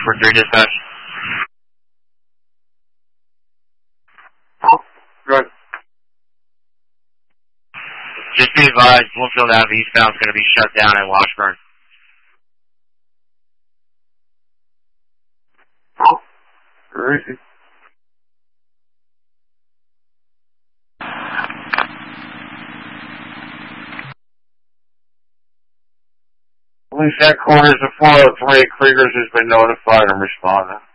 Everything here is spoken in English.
for 3 dispatch. Good. Just be advised, Bloomfield Ave eastbound is going to be shut down at Washburn. Crazy. Police headquarters of 403 Kriegers has been notified and responded.